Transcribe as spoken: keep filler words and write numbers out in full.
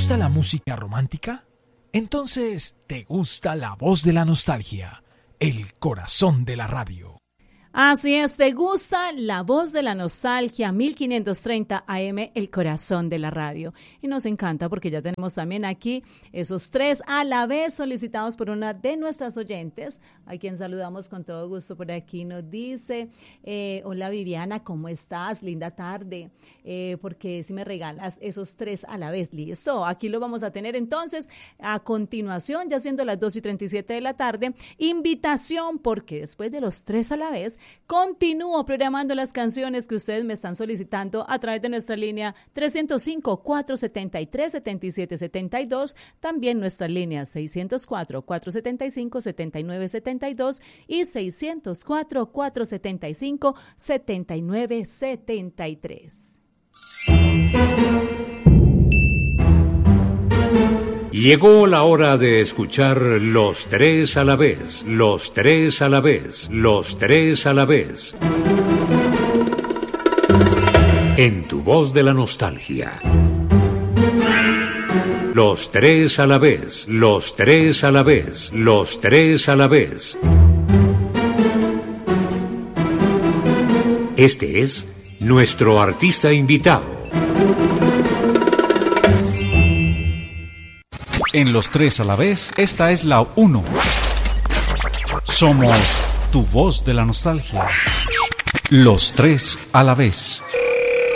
gusta la música romántica? Entonces, ¿te gusta la voz de la nostalgia? El corazón de la radio. Así es, te gusta la voz de la nostalgia, mil quinientos treinta A M, el corazón de la radio. Y nos encanta porque ya tenemos también aquí esos tres a la vez solicitados por una de nuestras oyentes, a quien saludamos con todo gusto. Por aquí nos dice, eh, hola Viviana, ¿cómo estás? Linda tarde, eh, porque si me regalas esos tres a la vez, listo, aquí lo vamos a tener entonces a continuación, ya siendo las dos y treinta y siete de la tarde, invitación porque después de los tres a la vez, continúo programando las canciones que ustedes me están solicitando a través de nuestra línea trescientos cinco, cuatrocientos setenta y tres, setenta y siete setenta y dos, también nuestra línea seiscientos cuatro, cuatrocientos setenta y cinco, setenta y nueve setenta y dos y seiscientos cuatro, cuatrocientos setenta y cinco, setenta y nueve setenta y tres. Llegó la hora de escuchar los tres a la vez, los tres a la vez, los tres a la vez. En tu voz de la nostalgia. Los tres a la vez, los tres a la vez, los tres a la vez. Este es nuestro artista invitado. En los tres a la vez, esta es la uno. Somos tu voz de la nostalgia. Los tres a la vez.